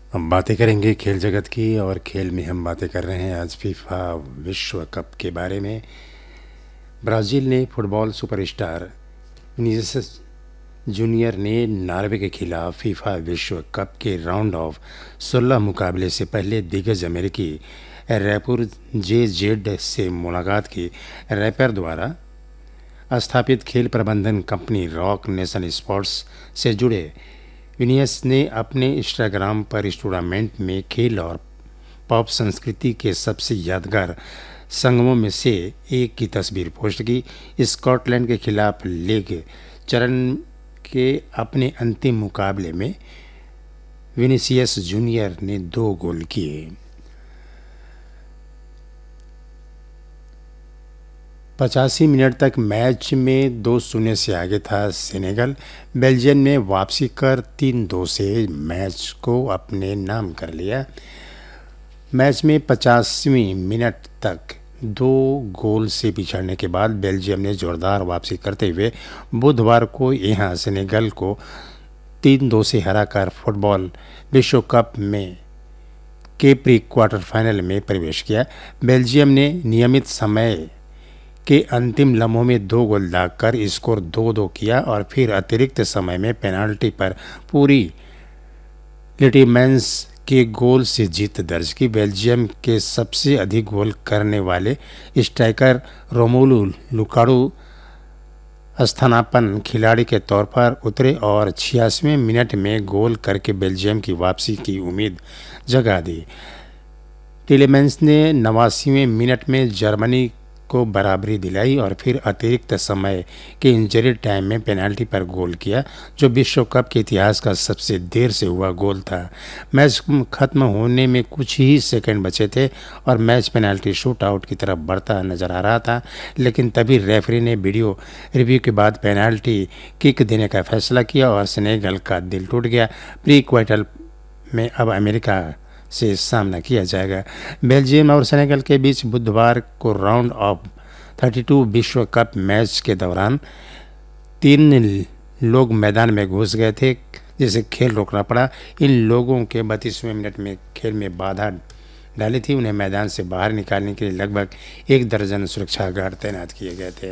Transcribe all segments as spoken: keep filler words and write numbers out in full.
हम बातें करेंगे खेल जगत की और खेल में हम बातें कर रहे हैं आज फीफा विश्व कप के बारे में। ब्राज़ील ने फुटबॉल सुपरस्टार विनीसियस जूनियर ने नॉर्वे के खिलाफ फीफा विश्व कप के राउंड ऑफ सोलह मुकाबले से पहले दिग्गज अमेरिकी रैपर जे जेड से मुलाकात की। रैपर द्वारा स्थापित खेल प्रबंधन कंपनी रॉक नेशन स्पोर्ट्स से जुड़े विनियस ने अपने इंस्टाग्राम पर इस टूर्नामेंट में खेल और पॉप संस्कृति के सबसे यादगार संगमों में से एक की तस्वीर पोस्ट की। स्कॉटलैंड के खिलाफ लीग चरण के अपने अंतिम मुकाबले में विनीसियस जूनियर ने दो गोल किए। पचासी मिनट तक मैच में दो शून्य से आगे था सेनेगल। बेल्जियम ने वापसी कर तीन दो से मैच को अपने नाम कर लिया। मैच में पचासवीं मिनट तक दो गोल से पिछड़ने के बाद बेल्जियम ने जोरदार वापसी करते हुए बुधवार को यहां सेनेगल को तीन दो से हराकर फुटबॉल विश्व कप में के प्री क्वार्टर फाइनल में प्रवेश किया। बेल्जियम ने नियमित समय के अंतिम लम्हों में दो गोल दागकर स्कोर दो दो किया और फिर अतिरिक्त समय में पेनाल्टी पर पूरी लिटिमेंस के गोल से जीत दर्ज की। बेल्जियम के सबसे अधिक गोल करने वाले स्ट्राइकर रोमुलू लुकाकू स्थानापन्न खिलाड़ी के तौर पर उतरे और छियासीवें मिनट में गोल करके बेल्जियम की वापसी की उम्मीद जगा दी। टिलेमेंस ने नवासीवें मिनट में जर्मनी को बराबरी दिलाई और फिर अतिरिक्त समय के इंजरी टाइम में पेनाल्टी पर गोल किया, जो विश्व कप के इतिहास का सबसे देर से हुआ गोल था। मैच खत्म होने में कुछ ही सेकंड बचे थे और मैच पेनाल्टी शूट आउट की तरफ बढ़ता नजर आ रहा था, लेकिन तभी रेफरी ने वीडियो रिव्यू के बाद पेनाल्टी किक देने का फैसला किया और सेनेगल का दिल टूट गया। प्री क्वार्टर में अब अमेरिका से सामना किया जाएगा। बेल्जियम और सेनेगल के बीच बुधवार को राउंड ऑफ बत्तीस विश्व कप मैच के दौरान तीन लोग मैदान में घुस गए थे, जिसे खेल रोकना पड़ा। इन लोगों के बत्तीसवें मिनट में खेल में बाधा डाली थी। उन्हें मैदान से बाहर निकालने के लिए लगभग एक दर्जन सुरक्षा गार्ड तैनात किए गए थे।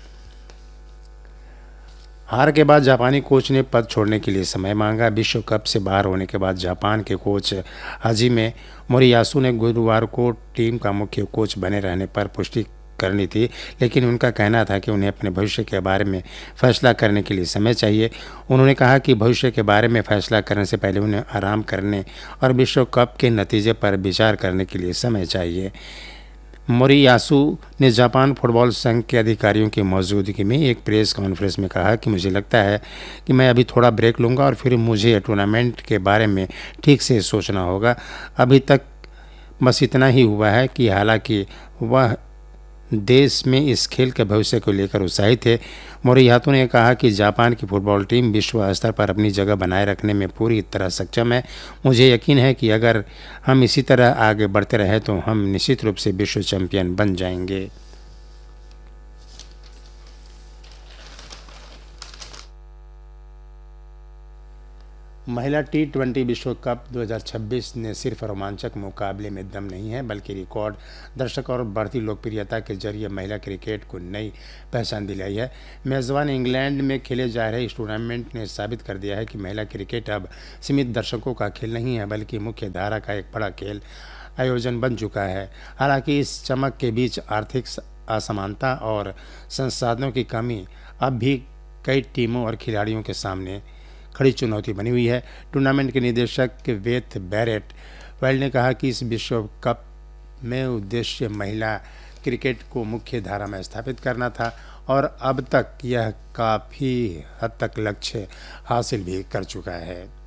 हार के बाद जापानी कोच ने पद छोड़ने के लिए समय मांगा। विश्व कप से बाहर होने के बाद जापान के कोच हाजिमे मोरियासु ने गुरुवार को टीम का मुख्य कोच बने रहने पर पुष्टि करनी थी, लेकिन उनका कहना था कि उन्हें अपने भविष्य के बारे में फैसला करने के लिए समय चाहिए। उन्होंने कहा कि भविष्य के बारे में फैसला करने से पहले उन्हें आराम करने और विश्व कप के नतीजे पर विचार करने के लिए समय चाहिए। मोरियासु ने जापान फुटबॉल संघ के अधिकारियों की मौजूदगी में एक प्रेस कॉन्फ्रेंस में कहा कि मुझे लगता है कि मैं अभी थोड़ा ब्रेक लूँगा और फिर मुझे टूर्नामेंट के बारे में ठीक से सोचना होगा। अभी तक बस इतना ही हुआ है कि हालांकि वह देश में इस खेल के भविष्य को लेकर उत्साहित थे। मोरियासु ने कहा कि जापान की फुटबॉल टीम विश्व स्तर पर अपनी जगह बनाए रखने में पूरी तरह सक्षम है। मुझे यकीन है कि अगर हम इसी तरह आगे बढ़ते रहे तो हम निश्चित रूप से विश्व चैंपियन बन जाएंगे। महिला टी ट्वेंटी विश्व कप दो हज़ार छब्बीस ने सिर्फ रोमांचक मुकाबले में दम नहीं है, बल्कि रिकॉर्ड दर्शक और बढ़ती लोकप्रियता के जरिए महिला क्रिकेट को नई पहचान दिलाई है। मेज़बान इंग्लैंड में खेले जा रहे इस टूर्नामेंट ने साबित कर दिया है कि महिला क्रिकेट अब सीमित दर्शकों का खेल नहीं है, बल्कि मुख्य धारा का एक बड़ा खेल आयोजन बन चुका है। हालांकि इस चमक के बीच आर्थिक असमानता और संसाधनों की कमी अब भी कई टीमों और खिलाड़ियों के सामने खड़ी चुनौती बनी हुई है। टूर्नामेंट के निदेशक वेथ बैरेट वेल्ड ने कहा कि इस विश्व कप में उद्देश्य महिला क्रिकेट को मुख्य धारा में स्थापित करना था और अब तक यह काफ़ी हद तक लक्ष्य हासिल भी कर चुका है।